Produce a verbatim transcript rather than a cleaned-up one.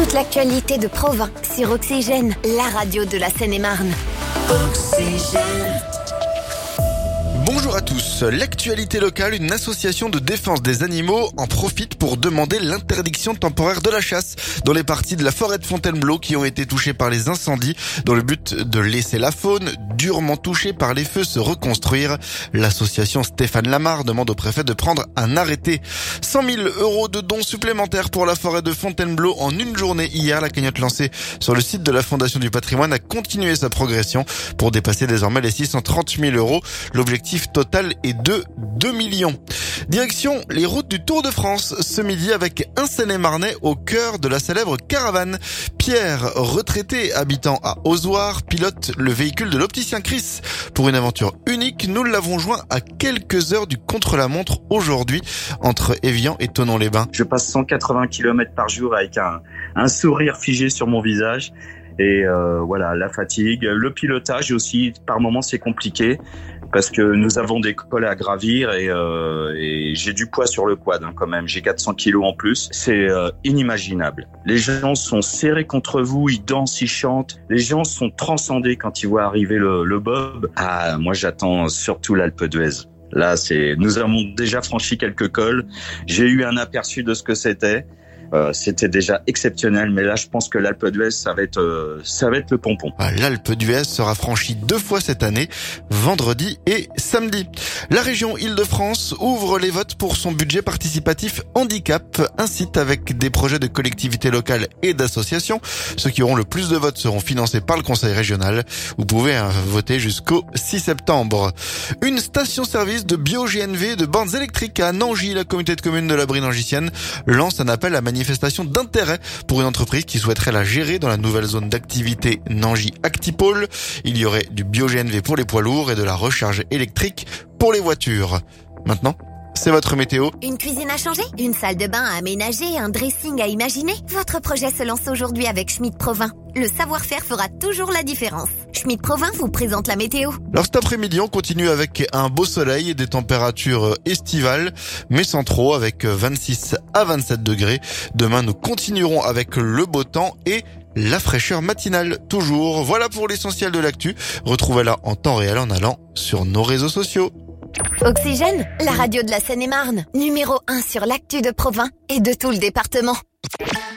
toute l'actualité de Provins sur Oxygène, la radio de la Seine-et-Marne. Oxygène. Bonjour à tous. L'actualité locale, une association de défense des animaux en profite pour demander l'interdiction temporaire de la chasse dans les parties de la forêt de Fontainebleau qui ont été touchées par les incendies dans le but de laisser la faune durement touchée par les feux se reconstruire. L'association Stéphane Lamar demande au préfet de prendre un arrêté. cent mille euros de dons supplémentaires pour la forêt de Fontainebleau en une journée hier. La cagnotte lancée sur le site de la Fondation du Patrimoine a continué sa progression pour dépasser désormais les six cent trente mille euros. L'objectif total est de deux millions. Direction les routes du Tour de France ce midi avec un Seine-et-Marnais au cœur de la célèbre caravane. Pierre, retraité habitant à Ozoir, pilote le véhicule de l'opticien Chris. Pour une aventure unique, nous l'avons joint à quelques heures du contre-la-montre aujourd'hui entre Évian et Thonon-les-Bains. Je passe cent quatre-vingts kilomètres par jour avec un, un sourire figé sur mon visage. Et euh, voilà, la fatigue, le pilotage aussi, par moments c'est compliqué parce que nous avons des cols à gravir et, euh, et j'ai du poids sur le quad hein, quand même, j'ai quatre cents kilos en plus, c'est euh, inimaginable. Les gens sont serrés contre vous, ils dansent, ils chantent, les gens sont transcendés quand ils voient arriver le, le bob. Ah, moi j'attends surtout l'Alpe d'Huez. Là, c'est, nous avons déjà franchi quelques cols, j'ai eu un aperçu de ce que c'était. Euh, c'était déjà exceptionnel, mais là je pense que l'Alpe d'Huez ça va être euh, ça va être le pompon. L'Alpe d'Huez sera franchie deux fois cette année, vendredi et samedi. La région Île-de-France ouvre les votes pour son budget participatif handicap, un site avec des projets de collectivités locales et d'associations. Ceux qui auront le plus de votes seront financés par le conseil régional. Vous pouvez hein, voter jusqu'au six septembre. Une station-service de bio-G N V de bornes électriques à Nangy, la communauté de communes de la Brie-Nangissienne lance un appel à manifestation d'intérêt pour une entreprise qui souhaiterait la gérer dans la nouvelle zone d'activité Nangy Actipole. Il y aurait du bio-G N V pour les poids lourds et de la recharge électrique pour les voitures. Maintenant, c'est votre météo. Une cuisine à changer, une salle de bain à aménager, un dressing à imaginer. Votre projet se lance aujourd'hui avec Schmitt Provins. Le savoir-faire fera toujours la différence. Schmitt Provins vous présente la météo. Alors cet après-midi, on continue avec un beau soleil et des températures estivales, mais sans trop, avec vingt-six à vingt-sept degrés. Demain, nous continuerons avec le beau temps et la fraîcheur matinale toujours. Voilà pour l'essentiel de l'actu. Retrouvez-la en temps réel en allant sur nos réseaux sociaux. Oxygène, la radio de la Seine-et-Marne, numéro un sur l'actu de Provins et de tout le département.